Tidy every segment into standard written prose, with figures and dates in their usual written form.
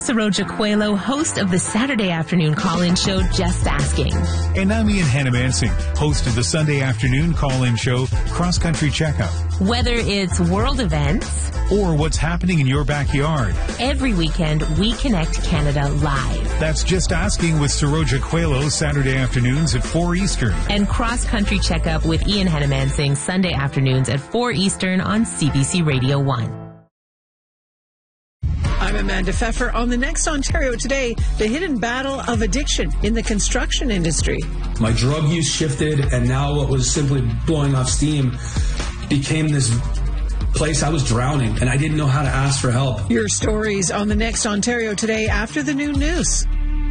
Saroja Coelho, host of the Saturday afternoon call-in show, Just Asking. And I'm Ian Hannamansing, host of the Sunday afternoon call-in show, Cross Country Checkup. Whether it's world events or what's happening in your backyard, every weekend we connect Canada live. That's Just Asking with Saroja Coelho, Saturday afternoons at 4 Eastern. And Cross Country Checkup with Ian Hannamansing, Sunday afternoons at 4 Eastern on CBC Radio 1. I'm Amanda Pfeffer. On the next Ontario Today, the hidden battle of addiction in the construction industry. My drug use shifted, and now what was simply blowing off steam became this place I was drowning, and I didn't know how to ask for help. Your stories on the next Ontario Today after the noon news.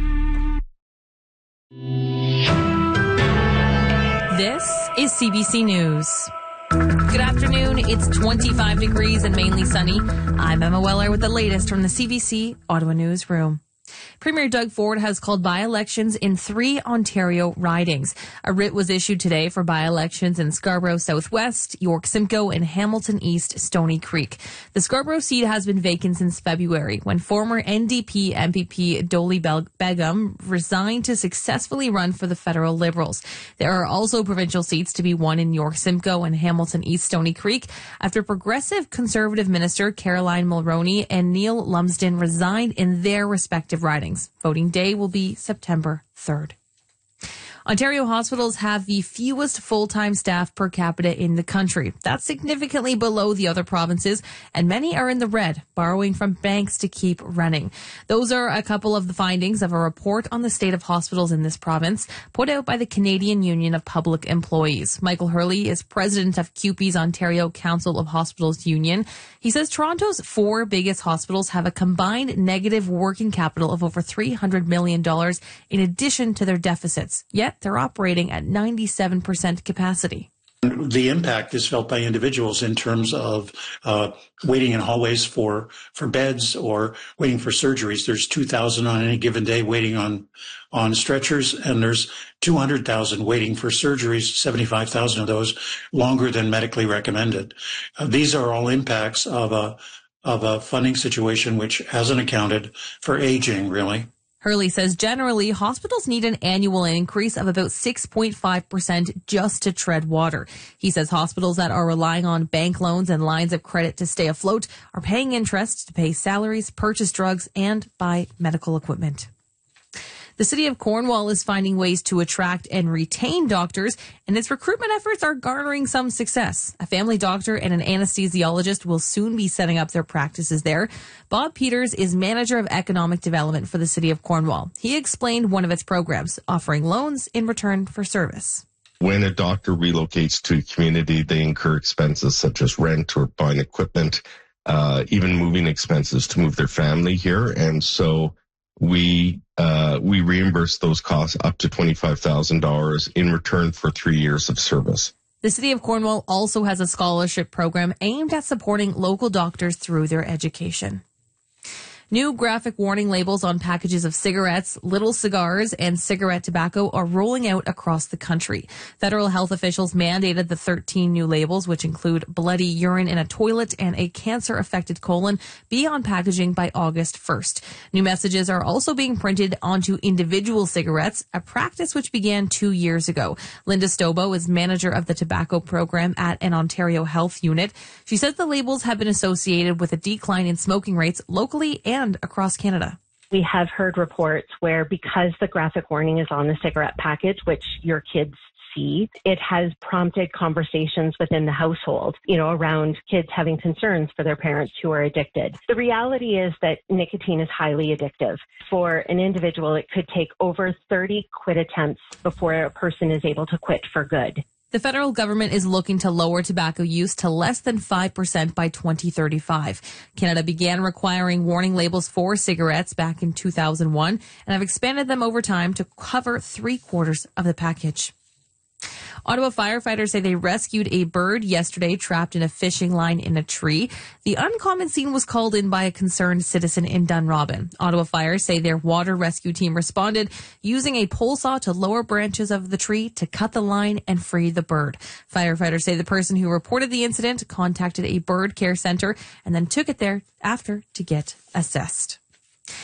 This is CBC News. Good afternoon. It's 25 degrees and mainly sunny. I'm Emma Weller with the latest from the CBC Ottawa Newsroom. Premier Doug Ford has called by-elections in 3 Ontario ridings. A writ was issued today for by-elections in Scarborough Southwest, York Simcoe, and Hamilton East Stony Creek. The Scarborough seat has been vacant since February, when former NDP MPP Dolly Begum resigned to successfully run for the federal Liberals. There are also provincial seats to be won in York Simcoe and Hamilton East Stony Creek after Progressive Conservative Minister Caroline Mulroney and Neil Lumsden resigned in their respective ridings. Voting day will be September 3rd. Ontario hospitals have the fewest full-time staff per capita in the country. That's significantly below the other provinces, and many are in the red, borrowing from banks to keep running. Those are a couple of the findings of a report on the state of hospitals in this province put out by the Canadian Union of Public Employees. Michael Hurley is president of CUPE's Ontario Council of Hospitals Union. He says Toronto's 4 biggest hospitals have a combined negative working capital of over $300 million in addition to their deficits. Yet they're operating at 97% capacity. The impact is felt by individuals in terms of waiting in hallways for beds or waiting for surgeries. There's 2,000 on any given day waiting on stretchers, and there's 200,000 waiting for surgeries, 75,000 of those longer than medically recommended. These are all impacts of a funding situation which hasn't accounted for aging, really. Hurley says generally hospitals need an annual increase of about 6.5% just to tread water. He says hospitals that are relying on bank loans and lines of credit to stay afloat are paying interest to pay salaries, purchase drugs, and buy medical equipment. The city of Cornwall is finding ways to attract and retain doctors, and its recruitment efforts are garnering some success. A family doctor and an anesthesiologist will soon be setting up their practices there. Bob Peters is manager of economic development for the city of Cornwall. He explained one of its programs, offering loans in return for service. When a doctor relocates to a community, they incur expenses such as rent or buying equipment, even moving expenses to move their family here. And so we reimburse those costs up to $25,000 in return for 3 years of service. The city of Cornwall also has a scholarship program aimed at supporting local doctors through their education. New graphic warning labels on packages of cigarettes, little cigars, and cigarette tobacco are rolling out across the country. Federal health officials mandated the 13 new labels, which include bloody urine in a toilet and a cancer-affected colon, be on packaging by August 1st. New messages are also being printed onto individual cigarettes, a practice which began 2 years ago. Linda Stobo is manager of the tobacco program at an Ontario health unit. She says the labels have been associated with a decline in smoking rates locally and across Canada. We have heard reports where because the graphic warning is on the cigarette package, which your kids see, it has prompted conversations within the household, around kids having concerns for their parents who are addicted. The reality is that nicotine is highly addictive. For an individual, it could take over 30 quit attempts before a person is able to quit for good. The federal government is looking to lower tobacco use to less than 5% by 2035. Canada began requiring warning labels for cigarettes back in 2001 and have expanded them over time to cover 3/4 of the package. Ottawa firefighters say they rescued a bird yesterday trapped in a fishing line in a tree. The uncommon scene was called in by a concerned citizen in Dunrobin. Ottawa Fire say their water rescue team responded using a pole saw to lower branches of the tree to cut the line and free the bird. Firefighters say the person who reported the incident contacted a bird care center and then took it there after to get assessed.